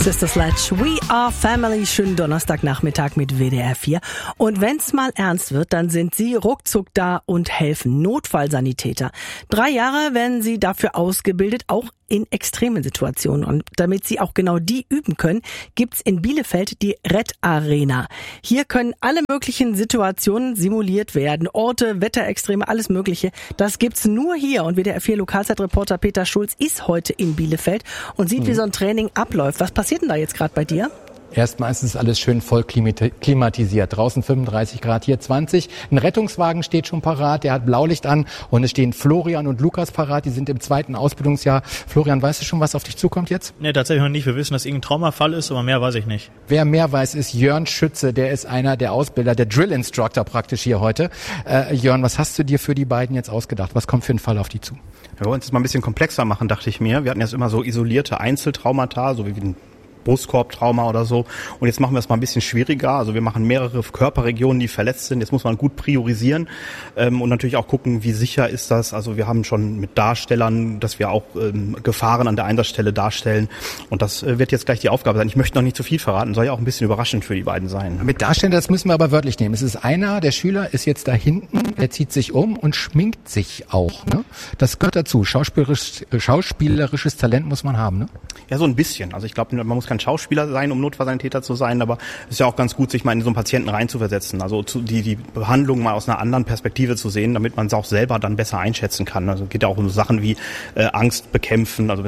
Sister Sledge, We Are Family, schönen Donnerstagnachmittag mit WDR 4. Und wenn's mal ernst wird, dann sind sie ruckzuck da und helfen. Notfallsanitäter. 3 Jahre werden sie dafür ausgebildet, auch in extremen Situationen. Und damit sie auch genau die üben können, gibt's in Bielefeld die Red Arena. Hier können alle möglichen Situationen simuliert werden. Orte, Wetterextreme, alles Mögliche. Das gibt's nur hier. Und WDR 4 Lokalzeitreporter Peter Schulz ist heute in Bielefeld und sieht, wie so ein Training abläuft. Was passiert denn da jetzt gerade bei dir? Erstmal ist es alles schön voll klimatisiert. Draußen 35 Grad, hier 20. Ein Rettungswagen steht schon parat, der hat Blaulicht an und es stehen Florian und Lukas parat. Die sind im 2. Ausbildungsjahr. Florian, weißt du schon, was auf dich zukommt jetzt? Nee, tatsächlich noch nicht. Wir wissen, dass irgendein Traumafall ist, aber mehr weiß ich nicht. Wer mehr weiß, ist Jörn Schütze. Der ist einer der Ausbilder, der Drill Instructor praktisch hier heute. Jörn, was hast du dir für die beiden jetzt ausgedacht? Was kommt für einen Fall auf die zu? Wir wollen es mal ein bisschen komplexer machen, dachte ich mir. Wir hatten jetzt immer so isolierte Einzeltraumata, so wie ein Brustkorbtrauma oder so. Und jetzt machen wir es mal ein bisschen schwieriger. Also wir machen mehrere Körperregionen, die verletzt sind. Jetzt muss man gut priorisieren und natürlich auch gucken, wie sicher ist das. Also wir haben schon mit Darstellern, dass wir auch Gefahren an der Einsatzstelle darstellen. Und das wird jetzt gleich die Aufgabe sein. Ich möchte noch nicht zu viel verraten. Soll ja auch ein bisschen überraschend für die beiden sein. Mit Darstellen, das müssen wir aber wörtlich nehmen. Es ist einer, der Schüler ist jetzt da hinten, der zieht sich um und schminkt sich auch. Ne? Das gehört dazu. Schauspielerisches Talent muss man haben. Ne? Ja, so ein bisschen. Also ich glaube, man muss kein Schauspieler sein, um Notfallsanitäter zu sein, aber es ist ja auch ganz gut, sich mal in so einen Patienten reinzuversetzen. Also die Behandlung mal aus einer anderen Perspektive zu sehen, damit man es auch selber dann besser einschätzen kann. Also es geht ja auch um so Sachen wie Angst bekämpfen, also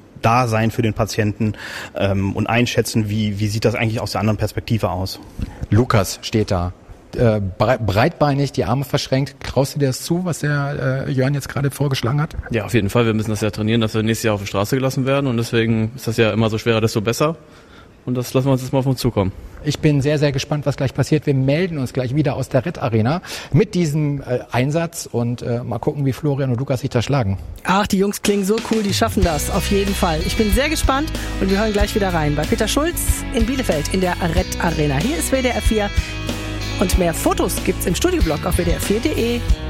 da sein für den Patienten und einschätzen, wie sieht das eigentlich aus der anderen Perspektive aus. Lukas steht da. Breitbeinig, die Arme verschränkt. Traust du dir das zu, was der Jörn jetzt gerade vorgeschlagen hat? Ja, auf jeden Fall. Wir müssen das ja trainieren, dass wir nächstes Jahr auf die Straße gelassen werden. Und deswegen ist das ja immer so schwerer, desto besser. Und das lassen wir uns jetzt mal auf uns zukommen. Ich bin sehr, sehr gespannt, was gleich passiert. Wir melden uns gleich wieder aus der Red Arena mit diesem Einsatz und mal gucken, wie Florian und Lukas sich da schlagen. Ach, die Jungs klingen so cool, die schaffen das, auf jeden Fall. Ich bin sehr gespannt und wir hören gleich wieder rein bei Peter Schulz in Bielefeld in der Red Arena. Hier ist WDR 4. Und mehr Fotos gibt's im Studioblog auf wdr4.de.